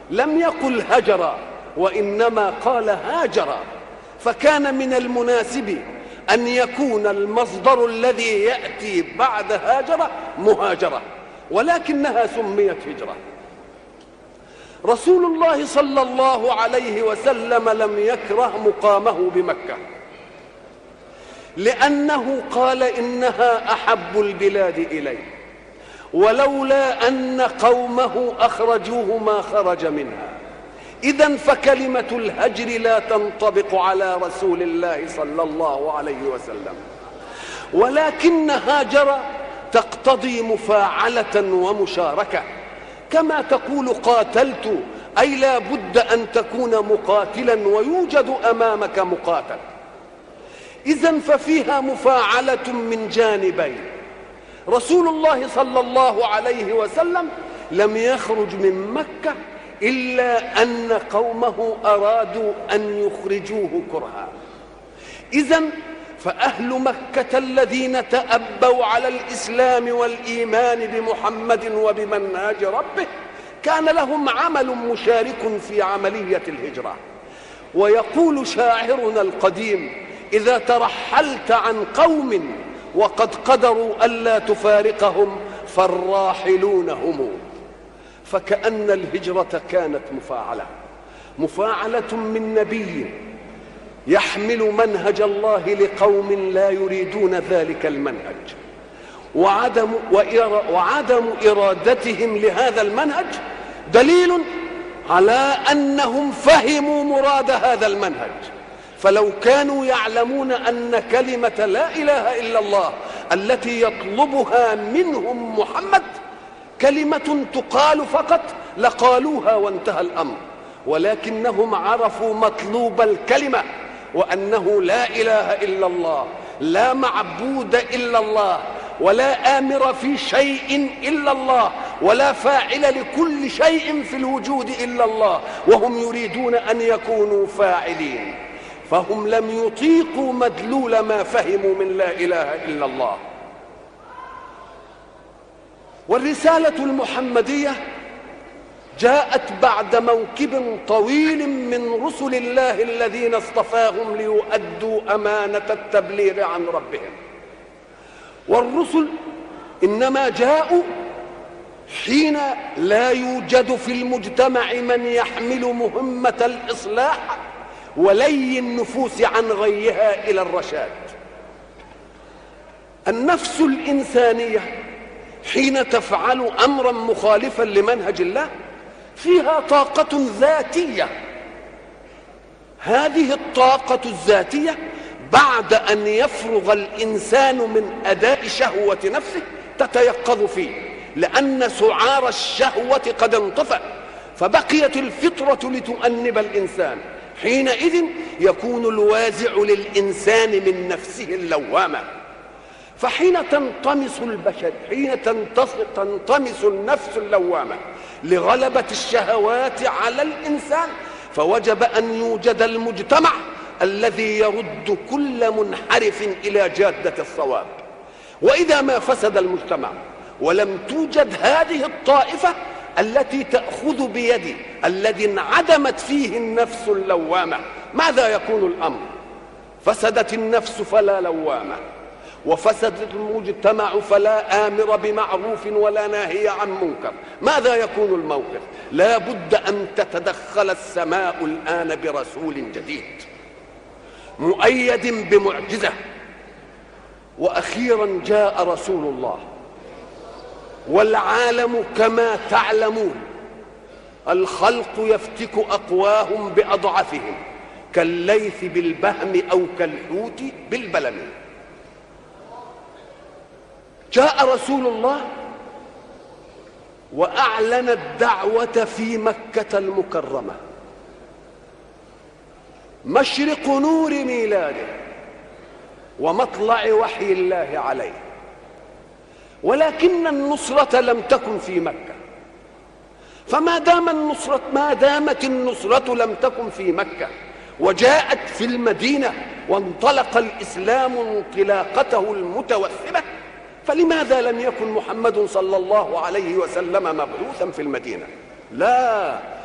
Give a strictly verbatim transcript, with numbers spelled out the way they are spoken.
لم يقل هجر، وإنما قال هاجر، فكان من المناسب أن يكون المصدر الذي يأتي بعد هاجر مهاجرة، ولكنها سميت هجرة. رسول الله صلى الله عليه وسلم لم يكره مقامه بمكة، لأنه قال إنها أحب البلاد إليه، ولولا أن قومه أخرجوه ما خرج منها. إذن فكلمة الهجر لا تنطبق على رسول الله صلى الله عليه وسلم، ولكن هاجر تقتضي مفاعلة ومشاركة، كما تقول قاتلت، أي لا بد أن تكون مقاتلا ويوجد أمامك مقاتل. إذن ففيها مفاعلة من جانبين. رسول الله صلى الله عليه وسلم لم يخرج من مكة إلا أن قومه أرادوا أن يخرجوه كرها. إذن فأهل مكة الذين تأبوا على الإسلام والإيمان بمحمد وبمنهج ربه كان لهم عمل مشارك في عملية الهجرة. ويقول شاعرنا القديم: إذا ترحلت عن قوم وقد قدروا ألا تفارقهم فالراحلون هم. فكأن الهجرة كانت مفاعلة مفاعلة من نبي يحمل منهج الله لقوم لا يريدون ذلك المنهج، وعدم, وعدم إرادتهم لهذا المنهج دليل على أنهم فهموا مراد هذا المنهج. فلو كانوا يعلمون أن كلمة لا إله إلا الله التي يطلبها منهم محمد كلمة تقال فقط لقالوها وانتهى الأمر، ولكنهم عرفوا مطلوب الكلمة، وأنه لا إله إلا الله، لا معبود إلا الله، ولا آمر في شيء إلا الله، ولا فاعل لكل شيء في الوجود إلا الله، وهم يريدون أن يكونوا فاعلين، فهم لم يطيقوا مدلول ما فهموا من لا إله إلا الله. والرسالة المحمدية جاءت بعد موكب طويل من رسل الله الذين اصطفاهم ليؤدوا أمانة التبليغ عن ربهم. والرسل إنما جاءوا حين لا يوجد في المجتمع من يحمل مهمة الإصلاح ولي النفوس عن غيها إلى الرشاد. النفس الإنسانية حين تفعل أمرا مخالفا لمنهج الله فيها طاقة ذاتية. هذه الطاقة الذاتية بعد أن يفرغ الإنسان من أداء شهوة نفسه تتيقظ فيه، لأن سعار الشهوة قد انطفأ، فبقيت الفطرة لتؤنب الإنسان. حينئذ يكون الوازع للإنسان من نفسه اللوامة. فحين تنطمس البشر، حين تنطمس النفس اللوامة لغلبة الشهوات على الإنسان، فوجب أن يوجد المجتمع الذي يرد كل منحرف إلى جادة الصواب. وإذا ما فسد المجتمع ولم توجد هذه الطائفة التي تأخذ بيد الذي انعدمت فيه النفس اللوامة، ماذا يكون الأمر؟ فسدت النفس فلا لوامة، وفسد المجتمع فلا آمر بمعروف ولا ناهي عن منكر. ماذا يكون الموقف؟ لا بد أن تتدخل السماء الآن برسول جديد مؤيد بمعجزة. وأخيرا جاء رسول الله، والعالم كما تعلمون الخلق يفتك أقواهم بأضعفهم كالليث بالبهم أو كالحوت بالبلم. جاء رسول الله وأعلن الدعوة في مكة المكرمة، مشرق نور ميلاده ومطلع وحي الله عليه. ولكن النصرة لم تكن في مكة، فما دام النصرة ما دامت النصرة لم تكن في مكة وجاءت في المدينة وانطلق الإسلام انطلاقته المتوثبة، فلماذا لم يكن محمد صلى الله عليه وسلم مبعوثا في المدينة؟ لا،